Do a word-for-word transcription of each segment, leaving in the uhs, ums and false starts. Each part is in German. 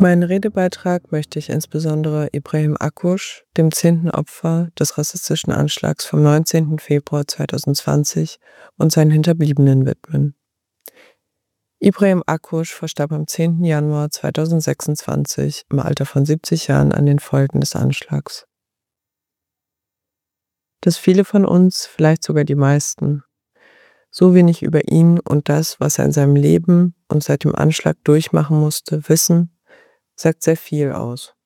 Meinen Redebeitrag möchte ich insbesondere Ibrahim Akkuş, dem zehnten Opfer des rassistischen Anschlags vom neunzehnten Februar zweitausendzwanzig und seinen Hinterbliebenen widmen. Ibrahim Akkuş verstarb am zehnten Januar zweitausendsechsundzwanzig im Alter von siebzig Jahren an den Folgen des Anschlags. Dass viele von uns, vielleicht sogar die meisten, so wenig über ihn und das, was er in seinem Leben und seit dem Anschlag durchmachen musste, wissen, sagt sehr viel aus.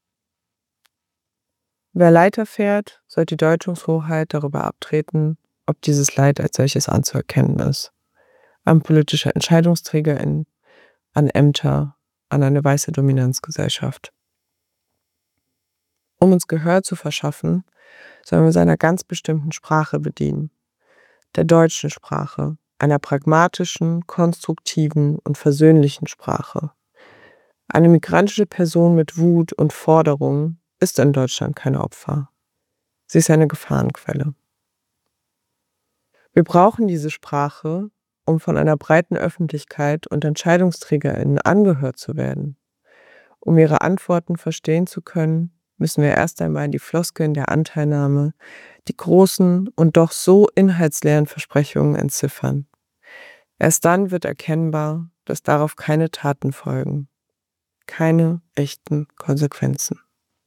Wer Leid erfährt, soll die Deutungshoheit darüber abtreten, ob dieses Leid als solches anzuerkennen ist. An politische EntscheidungsträgerInnen, an Ämter, an eine weiße Dominanzgesellschaft. Um uns Gehör zu verschaffen, sollen wir uns einer ganz bestimmten Sprache bedienen. Der deutschen Sprache, einer pragmatischen, konstruktiven und versöhnlichen Sprache. Eine migrantische Person mit Wut und Forderung ist in Deutschland kein Opfer. Sie ist eine Gefahrenquelle. Wir brauchen diese Sprache, um von einer breiten Öffentlichkeit und EntscheidungsträgerInnen angehört zu werden. Um ihre Antworten verstehen zu können, müssen wir erst einmal die Floskeln der Anteilnahme, die großen und doch so inhaltsleeren Versprechungen entziffern. Erst dann wird erkennbar, dass darauf keine Taten folgen. Keine echten Konsequenzen.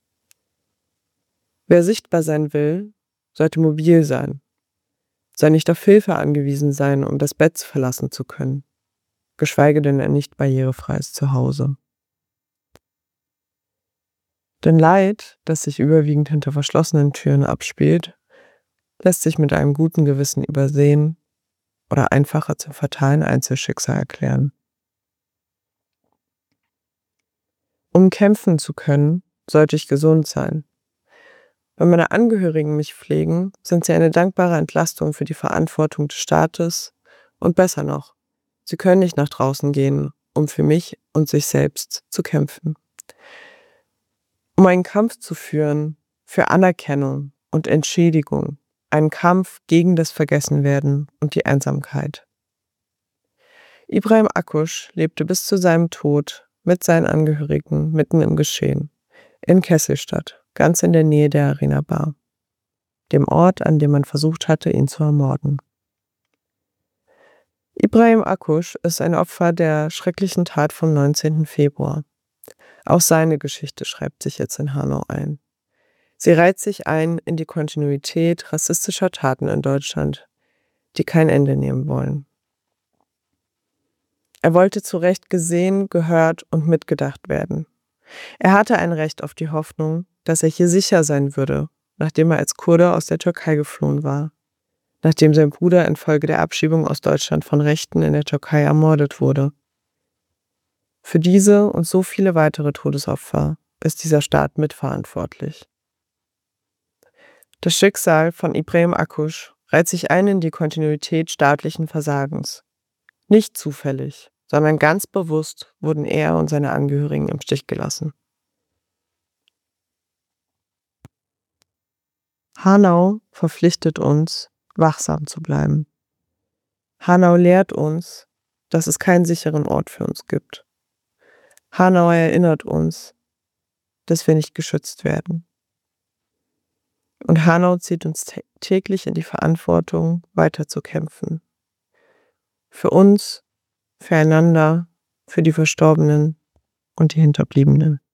Wer sichtbar sein will, sollte mobil sein, soll nicht auf Hilfe angewiesen sein, um das Bett verlassen zu können, geschweige denn ein nicht barrierefreies Zuhause. Denn Leid, das sich überwiegend hinter verschlossenen Türen abspielt, lässt sich mit einem guten Gewissen übersehen oder einfacher zum fatalen Einzelschicksal erklären. Um kämpfen zu können, sollte ich gesund sein. Wenn meine Angehörigen mich pflegen, sind sie eine dankbare Entlastung für die Verantwortung des Staates und besser noch, sie können nicht nach draußen gehen, um für mich und sich selbst zu kämpfen. Um einen Kampf zu führen für Anerkennung und Entschädigung, einen Kampf gegen das Vergessenwerden und die Einsamkeit. Ibrahim Akkuş lebte bis zu seinem Tod mit seinen Angehörigen mitten im Geschehen, in Kesselstadt, ganz in der Nähe der Arena Bar, dem Ort, an dem man versucht hatte, ihn zu ermorden. Ibrahim Akkuş ist ein Opfer der schrecklichen Tat vom neunzehnten Februar. Auch seine Geschichte schreibt sich jetzt in Hanau ein. Sie reiht sich ein in die Kontinuität rassistischer Taten in Deutschland, die kein Ende nehmen wollen. Er wollte zu Recht gesehen, gehört und mitgedacht werden. Er hatte ein Recht auf die Hoffnung, dass er hier sicher sein würde, nachdem er als Kurde aus der Türkei geflohen war, nachdem sein Bruder infolge der Abschiebung aus Deutschland von Rechten in der Türkei ermordet wurde. Für diese und so viele weitere Todesopfer ist dieser Staat mitverantwortlich. Das Schicksal von Ibrahim Akkuş reiht sich ein in die Kontinuität staatlichen Versagens. Nicht zufällig, sondern ganz bewusst wurden er und seine Angehörigen im Stich gelassen. Hanau verpflichtet uns, wachsam zu bleiben. Hanau lehrt uns, dass es keinen sicheren Ort für uns gibt. Hanau erinnert uns, dass wir nicht geschützt werden. Und Hanau zieht uns täglich in die Verantwortung, weiterzukämpfen. Für uns, füreinander, für die Verstorbenen und die Hinterbliebenen.